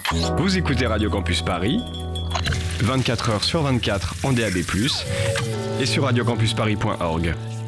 Vous écoutez Radio Campus Paris, 24 heures sur 24 en DAB+, et sur radiocampusparis.org.